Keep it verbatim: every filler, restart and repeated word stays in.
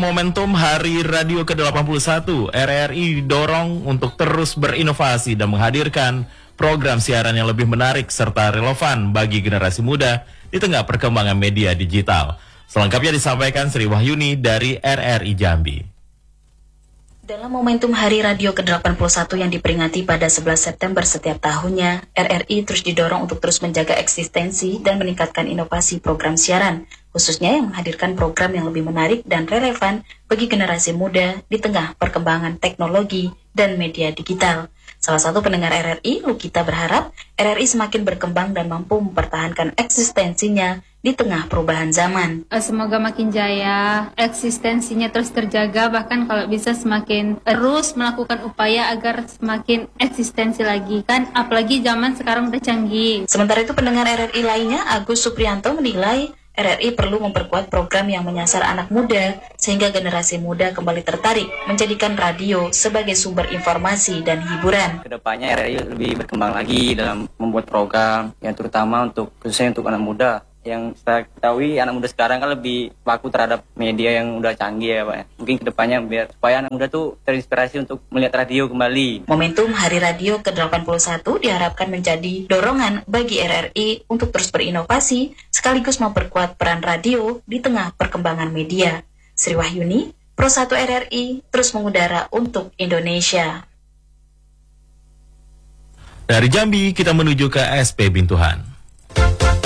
momentum Hari Radio ke delapan puluh satu, R R I didorong untuk terus berinovasi dan menghadirkan program siaran yang lebih menarik serta relevan bagi generasi muda di tengah perkembangan media digital. Selengkapnya disampaikan Sri Wahyuni dari R R I Jambi. Dalam momentum Hari Radio ke delapan puluh satu yang diperingati pada sebelas September setiap tahunnya, R R I terus didorong untuk terus menjaga eksistensi dan meningkatkan inovasi program siaran, khususnya yang menghadirkan program yang lebih menarik dan relevan bagi generasi muda di tengah perkembangan teknologi dan media digital. Salah satu pendengar R R I, Lukita, berharap R R I semakin berkembang dan mampu mempertahankan eksistensinya di tengah perubahan zaman. Semoga makin jaya, eksistensinya terus terjaga, bahkan kalau bisa semakin terus melakukan upaya agar semakin eksistensi lagi, kan apalagi zaman sekarang udah canggih. Sementara itu pendengar R R I lainnya, Agus Supriyanto, menilai R R I perlu memperkuat program yang menyasar anak muda sehingga generasi muda kembali tertarik menjadikan radio sebagai sumber informasi dan hiburan. Kedepannya R R I lebih berkembang lagi dalam membuat program yang terutama untuk khususnya untuk anak muda. Yang saya ketahui anak muda sekarang kan lebih baku terhadap media yang udah canggih ya Pak ya. Mungkin kedepannya biar supaya anak muda tuh terinspirasi untuk melihat radio kembali. Momentum Hari Radio ke delapan puluh satu diharapkan menjadi dorongan bagi R R I untuk terus berinovasi sekaligus memperkuat peran radio di tengah perkembangan media. Sri Wahyuni, Pro satu R R I, terus mengudara untuk Indonesia. Dari Jambi kita menuju ke S P Bintuhan.